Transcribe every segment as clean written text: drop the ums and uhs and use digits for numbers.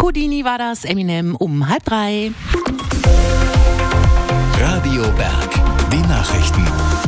Houdini war das, Eminem um 2:30. Radio Berg, die Nachrichten.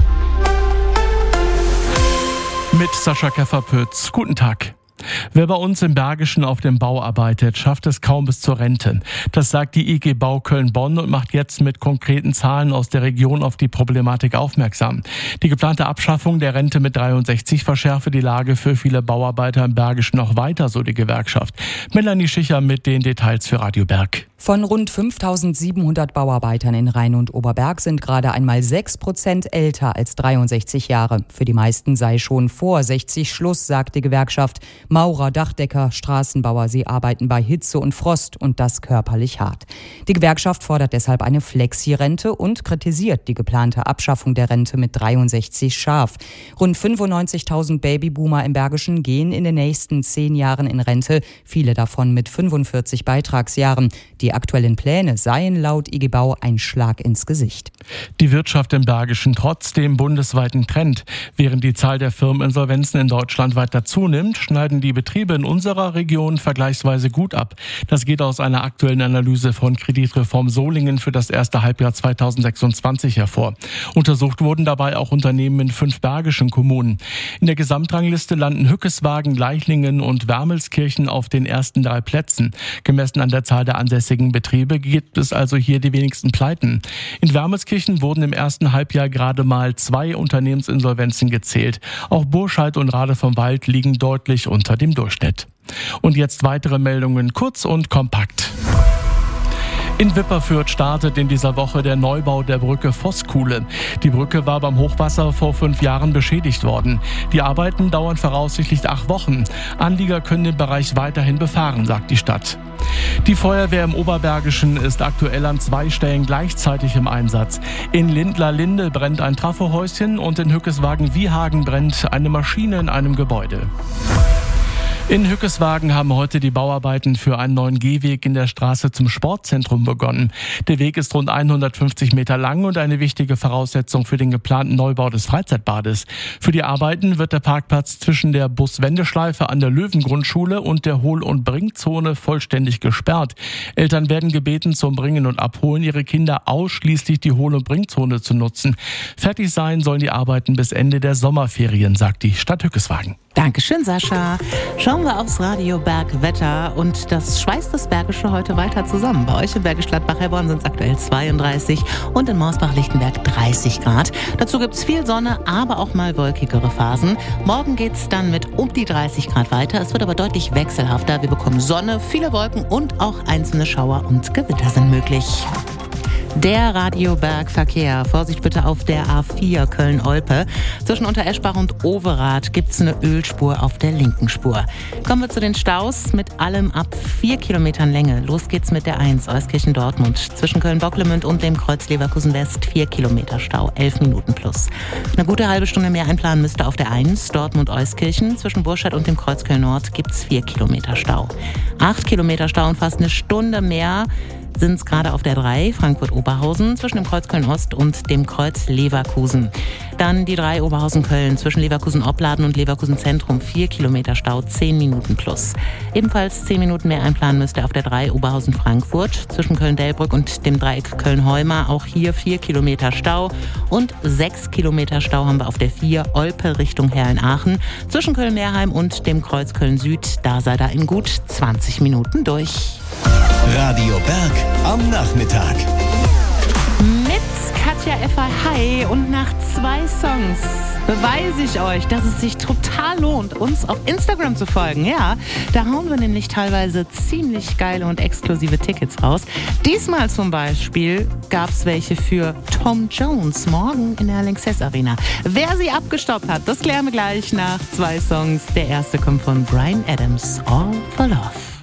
Mit Sascha Kefferpütz. Guten Tag. Wer bei uns im Bergischen auf dem Bau arbeitet, schafft es kaum bis zur Rente. Das sagt die IG Bau Köln-Bonn und macht jetzt mit konkreten Zahlen aus der Region auf die Problematik aufmerksam. Die geplante Abschaffung der Rente mit 63 verschärfe die Lage für viele Bauarbeiter im Bergischen noch weiter, so die Gewerkschaft. Melanie Schicher mit den Details für Radio Berg. Von rund 5.700 Bauarbeitern in Rhein und Oberberg sind gerade einmal 6% älter als 63 Jahre. Für die meisten sei schon vor 60 Schluss, sagt die Gewerkschaft. Maurer, Dachdecker, Straßenbauer, sie arbeiten bei Hitze und Frost und das körperlich hart. Die Gewerkschaft fordert deshalb eine Flexi-Rente und kritisiert die geplante Abschaffung der Rente mit 63 scharf. Rund 95.000 Babyboomer im Bergischen gehen in den nächsten 10 Jahren in Rente, viele davon mit 45 Beitragsjahren. Die aktuellen Pläne seien laut IG Bau ein Schlag ins Gesicht. Die Wirtschaft im Bergischen trotz dem bundesweiten Trend. Während die Zahl der Firmeninsolvenzen in Deutschland weiter zunimmt, schneiden die Betriebe in unserer Region vergleichsweise gut ab. Das geht aus einer aktuellen Analyse von Kreditreform Solingen für das erste Halbjahr 2026 hervor. Untersucht wurden dabei auch Unternehmen in 5 bergischen Kommunen. In der Gesamtrangliste landen Hückeswagen, Leichlingen und Wermelskirchen auf den ersten 3 Plätzen. Gemessen an der Zahl der ansässigen Betriebe gibt es also hier die wenigsten Pleiten. In Wermelskirchen wurden im ersten Halbjahr gerade mal 2 Unternehmensinsolvenzen gezählt. Auch Burscheid und Rade vom Wald liegen deutlich unter dem Durchschnitt. Und jetzt weitere Meldungen kurz und kompakt. In Wipperfürth startet in dieser Woche der Neubau der Brücke Vosskuhle. Die Brücke war beim Hochwasser vor 5 Jahren beschädigt worden. Die Arbeiten dauern voraussichtlich 8 Wochen. Anlieger können den Bereich weiterhin befahren, sagt die Stadt. Die Feuerwehr im Oberbergischen ist aktuell an 2 Stellen gleichzeitig im Einsatz. In Lindlar-Linde brennt ein Trafohäuschen und in Hückeswagen-Wiehagen brennt eine Maschine in einem Gebäude. In Hückeswagen haben heute die Bauarbeiten für einen neuen Gehweg in der Straße zum Sportzentrum begonnen. Der Weg ist rund 150 Meter lang und eine wichtige Voraussetzung für den geplanten Neubau des Freizeitbades. Für die Arbeiten wird der Parkplatz zwischen der Buswendeschleife an der Löwengrundschule und der Hohl- und Bringzone vollständig gesperrt. Eltern werden gebeten, zum Bringen und Abholen ihre Kinder ausschließlich die Hohl- und Bringzone zu nutzen. Fertig sein sollen die Arbeiten bis Ende der Sommerferien, sagt die Stadt Hückeswagen. Dankeschön, Sascha. Schauen wir aufs Radio Berg Wetter und das schweißt das Bergische heute weiter zusammen. Bei euch in Bergisch Gladbach-Herborn sind es aktuell 32 und in Mausbach-Lichtenberg 30 Grad. Dazu gibt es viel Sonne, aber auch mal wolkigere Phasen. Morgen geht es dann mit um die 30 Grad weiter. Es wird aber deutlich wechselhafter. Wir bekommen Sonne, viele Wolken und auch einzelne Schauer und Gewitter sind möglich. Der Radio Berg Verkehr. Vorsicht bitte auf der A4 Köln-Olpe. Zwischen Untereschbach und Overath gibt es eine Ölspur auf der linken Spur. Kommen wir zu den Staus mit allem ab 4 Kilometern Länge. Los geht's mit der 1 Euskirchen-Dortmund. Zwischen Köln-Bocklemünd und dem Kreuz Leverkusen-West 4 Kilometer Stau, 11 Minuten plus. Eine gute halbe Stunde mehr einplanen müsste auf der 1 Dortmund-Euskirchen. Zwischen Burscheid und dem Kreuz Köln-Nord gibt's 4 Kilometer Stau. 8 Kilometer Stau und fast eine Stunde mehr sind es gerade auf der 3 Frankfurt-Oberhausen zwischen dem Kreuz Köln-Ost und dem Kreuz Leverkusen. Dann die 3 Oberhausen-Köln zwischen Leverkusen-Opladen und Leverkusen-Zentrum 4 Kilometer Stau, 10 Minuten plus. Ebenfalls 10 Minuten mehr einplanen müsst ihr auf der 3 Oberhausen-Frankfurt zwischen Köln-Delbrück und dem Dreieck Köln-Heuma. Auch hier 4 Kilometer Stau und 6 Kilometer Stau haben wir auf der 4 Olpe Richtung Herrn-Aachen zwischen Köln-Meerheim und dem Kreuz Köln-Süd. Da seid ihr in gut 20 Minuten durch. Radio Berg am Nachmittag. Mit Katja Effer-Hei und nach 2 Songs beweise ich euch, dass es sich total lohnt, uns auf Instagram zu folgen. Ja, da hauen wir nämlich teilweise ziemlich geile und exklusive Tickets raus. Diesmal zum Beispiel gab es welche für Tom Jones morgen in der Lanxess Arena. Wer sie abgestoppt hat, das klären wir gleich nach 2 Songs. Der erste kommt von Bryan Adams, All for Love.